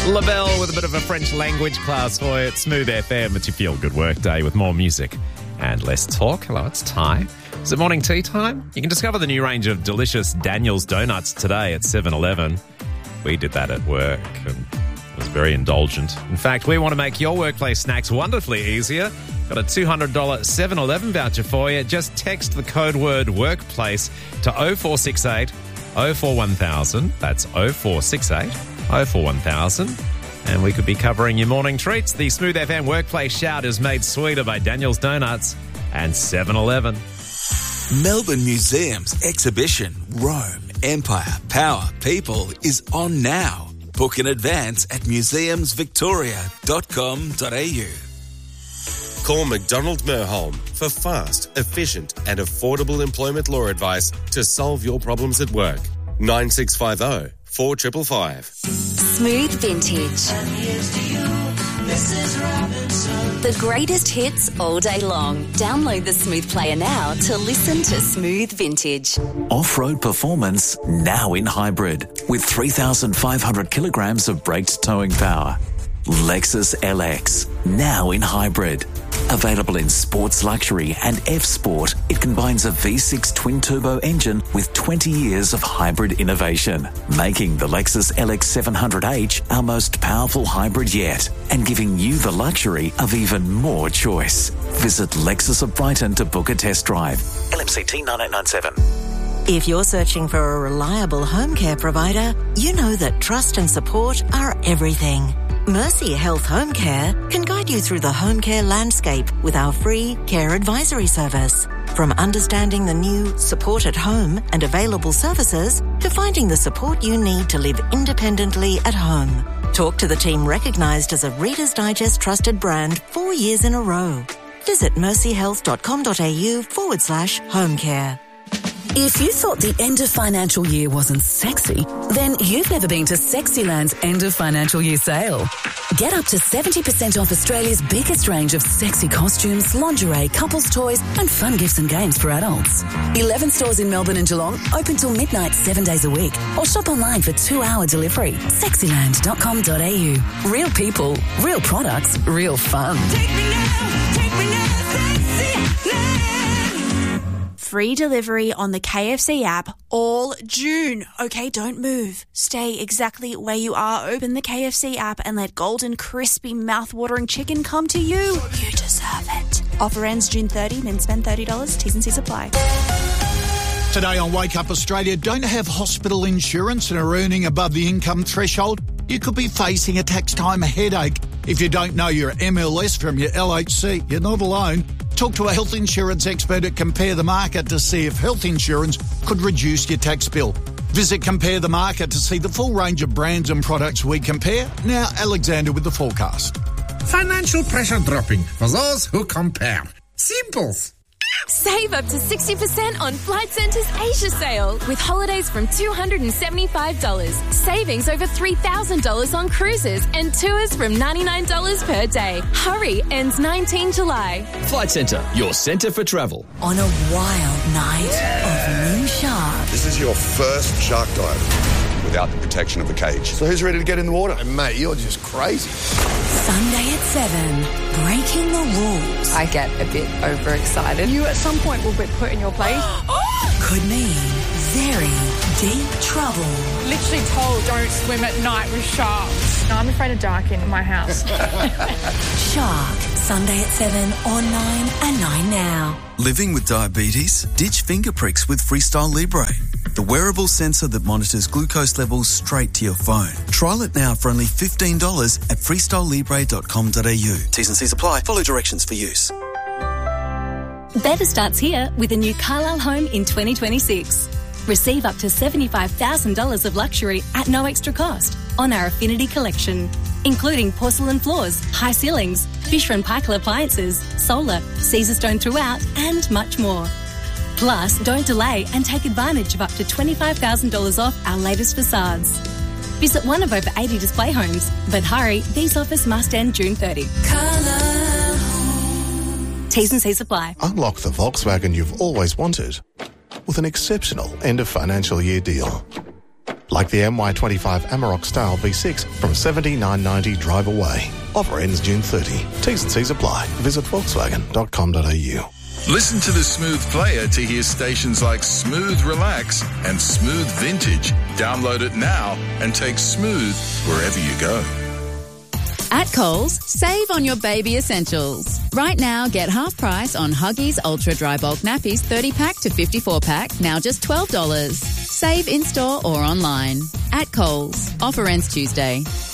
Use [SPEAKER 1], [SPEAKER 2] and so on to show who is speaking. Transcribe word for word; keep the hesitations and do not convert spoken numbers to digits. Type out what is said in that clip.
[SPEAKER 1] LaBelle with a bit of a French language class for you at Smooth F M. It's your feel-good work day with more music and less talk. Hello, it's Ty. Is it morning tea time? You can discover the new range of delicious Daniel's Donuts today at seven eleven. We did that at work and it was very indulgent. In fact, we want to make your workplace snacks wonderfully easier. Got a two hundred dollars seven eleven voucher for you. Just text the code word workplace to oh four six eight, oh four one thousand. That's oh four six eight, oh four one thousand. And we could be covering your morning treats. The Smooth F M Workplace Shout is made sweeter by Daniel's Donuts and seven eleven.
[SPEAKER 2] Melbourne Museum's exhibition, Rome, Empire, Power, People is on now. Book in advance at museums victoria dot com dot a u.
[SPEAKER 3] Call McDonald Merholm for fast, efficient and affordable employment law advice to solve your problems at work. nine six five oh, four five five five.
[SPEAKER 4] Smooth Vintage.
[SPEAKER 5] And here's to you, Missus Robinson.
[SPEAKER 4] The greatest hits all day long. Download the Smooth Player now to listen to Smooth Vintage.
[SPEAKER 6] Off-road performance now in hybrid with three thousand five hundred kilograms of braked towing power. Lexus L X now in hybrid. Available in Sports Luxury and F-Sport, it combines a V six twin-turbo engine with twenty years of hybrid innovation, making the Lexus L X seven hundred H our most powerful hybrid yet and giving you the luxury of even more choice. Visit Lexus of Brighton to book a test drive. L M C T nine eight nine seven.
[SPEAKER 7] If you're searching for a reliable home care provider, you know that trust and support are everything. Mercy Health Home Care can guide you through the home care landscape with our free care advisory service. From understanding the new support at home and available services to finding the support you need to live independently at home. Talk to the team recognised as a Reader's Digest trusted brand four years in a row. Visit mercyhealth.com.au forward slash home care.
[SPEAKER 8] If you thought the end of financial year wasn't sexy, then you've never been to Sexyland's end of financial year sale. Get up to seventy percent off Australia's biggest range of sexy costumes, lingerie, couples toys and fun gifts and games for adults. eleven stores in Melbourne and Geelong, open till midnight seven days a week. Or shop online for two-hour delivery. sexyland dot com dot a u. Real people, real products, real fun.
[SPEAKER 5] Take me now, take me now, Sexyland.
[SPEAKER 9] Free delivery on the K F C app all June. Okay, don't move. Stay exactly where you are. Open the K F C app and let golden, crispy, mouth-watering chicken come to you. You deserve it. Offer ends June thirtieth and spend thirty dollars. T's and C's apply.
[SPEAKER 10] Today on Wake Up Australia, don't have hospital insurance and are earning above the income threshold? You could be facing a tax time headache. If you don't know your M L S from your L H C, you're not alone. Talk to a health insurance expert at Compare the Market to see if health insurance could reduce your tax bill. Visit Compare the Market to see the full range of brands and products we compare. Now, Alexander with the forecast.
[SPEAKER 11] Financial pressure dropping for those who compare. Simple.
[SPEAKER 12] Save up to sixty percent on Flight Centre's Asia sale with holidays from two hundred seventy-five dollars. Savings over three thousand dollars on cruises and tours from ninety-nine dollars per day. Hurry, ends nineteenth July.
[SPEAKER 13] Flight Centre, your centre for travel.
[SPEAKER 8] On a wild night yeah. of moon sharks.
[SPEAKER 14] This is your first shark dive without the protection of the cage. So who's ready to get in the water? And mate, you're just crazy.
[SPEAKER 8] Sunday at seven, breaking the rules.
[SPEAKER 15] I get a bit overexcited. You at some point will be put in your place.
[SPEAKER 8] Could mean very deep trouble.
[SPEAKER 15] Literally told don't swim at night with sharks. No, I'm afraid of dark in my house.
[SPEAKER 8] Shark, Sunday at seven on nine and nine now.
[SPEAKER 16] Living with diabetes? Ditch finger pricks with Freestyle Libre, the wearable sensor that monitors glucose levels straight to your phone. Trial it now for only fifteen dollars at freestyle libre dot com dot a u. T's and C's apply. Follow directions for use.
[SPEAKER 17] Better starts here with a new Carlisle home in twenty twenty-six. Receive up to seventy-five thousand dollars of luxury at no extra cost on our Affinity collection, including porcelain floors, high ceilings, Fisher and Paykel appliances, solar, Caesar stone throughout, and much more. Plus, don't delay and take advantage of up to twenty-five thousand dollars off our latest facades. Visit one of over eighty display homes, but hurry, these offers must end June thirtieth. T's and C's apply.
[SPEAKER 18] Unlock the Volkswagen you've always wanted with an exceptional end of financial year deal. like the M Y twenty-five Amarok Style V six from seventy-nine ninety drive away. Offer ends June thirtieth. T's and C's apply. Visit volkswagen dot com dot a u.
[SPEAKER 19] Listen to the Smooth Player to hear stations like Smooth Relax and Smooth Vintage. Download it now and take Smooth wherever you go.
[SPEAKER 20] At Coles, save on your baby essentials. Right now, get half price on Huggies Ultra Dry Bulk Nappies thirty pack to fifty-four pack, now just twelve dollars. Save in-store or online. At Coles. Offer ends Tuesday.